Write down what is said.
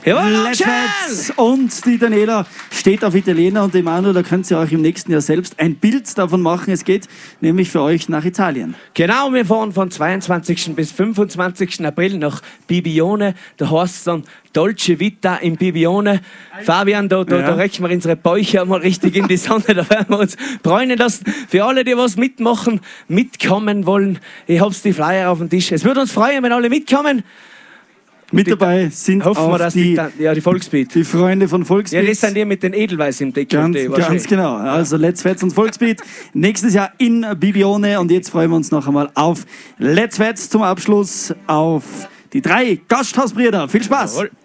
Jawohl, Let's Fets. Und die Daniela steht auf Italiener und Emanuel, da könnt ihr euch im nächsten Jahr selbst ein Bild davon machen. Es geht nämlich für euch nach Italien. Genau, wir fahren von 22. bis 25. April nach Bibione. Da heißt es dann Dolce Vita in Bibione. Fabian, da recken wir unsere Bäuche mal richtig in die Sonne. Da werden wir uns freuen lassen. Für alle, die was mitmachen, mitkommen wollen, ich hab's die Flyer auf dem Tisch. Es würde uns freuen, wenn alle mitkommen. Mit dabei sind hoffen auch wir, dass die Volksbeat. Die Freunde von Volksbeat. Ja, das sind die mit den Edelweiß im Deck. Ganz genau. Also Let's Fets und Volksbeat. Nächstes Jahr in Bibione. Und jetzt freuen wir uns noch einmal auf Let's Fets zum Abschluss auf die 3 Gasthausbrüder. Viel Spaß! Jawohl.